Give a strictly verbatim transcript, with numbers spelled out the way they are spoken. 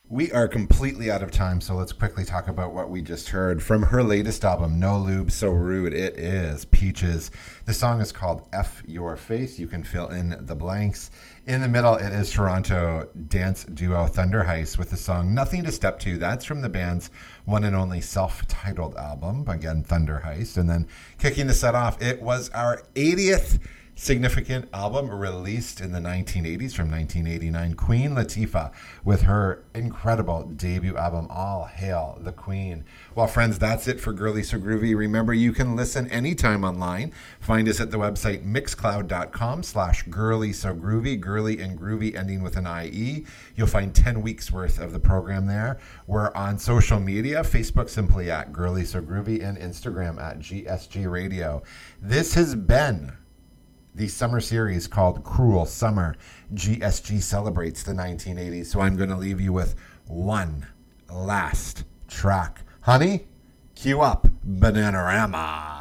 We are completely out of time, so let's quickly talk about what we just heard. From her latest album, No Lube, So Rude, it is Peaches. The song is called F Your Face. You can fill in the blanks. In the middle, it is Toronto dance duo Thunder Heist with the song Nothing to Step To. That's from the band's one and only self-titled album, again, Thunder Heist. And then kicking the set off, it was our eightieth significant album released in the nineteen eighties from nineteen eighty-nine, Queen Latifah with her incredible debut album, All Hail the Queen. Well, friends, that's it for Girly So Groovy. Remember, you can listen anytime online. Find us at the website mixcloud.com slash girly so groovy, girly and groovy ending with an I E. You'll find ten weeks worth of the program there. We're on social media, Facebook simply at Girly So Groovy and Instagram at G S G Radio. This has been the summer series called Cruel Summer. G S G celebrates the nineteen eighties, so I'm going to leave you with one last track. Honey, cue up Bananarama.